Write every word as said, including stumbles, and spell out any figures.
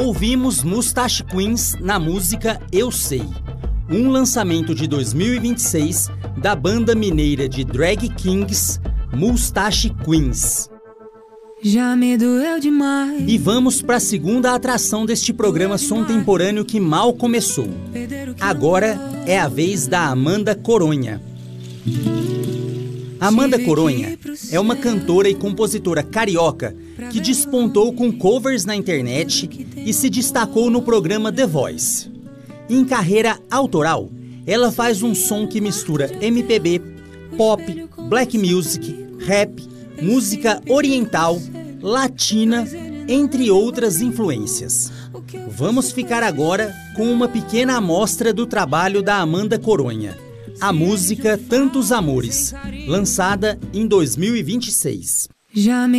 Ouvimos Mustache Queens na música Eu Sei, um lançamento de dois mil e vinte e seis da banda mineira de drag kings Mustache Queens. Já me doeu demais. E vamos para a segunda atração deste programa contemporâneo que mal começou. Agora é a vez da Amanda Coronha. Amanda Coronha é uma cantora e compositora carioca que despontou com covers na internet e se destacou no programa The Voice. Em carreira autoral, ela faz um som que mistura M P B, pop, black music, rap, música oriental, latina, entre outras influências. Vamos ficar agora com uma pequena amostra do trabalho da Amanda Coronha, a música Tantos Amores, lançada em dois mil e vinte e seis. Já me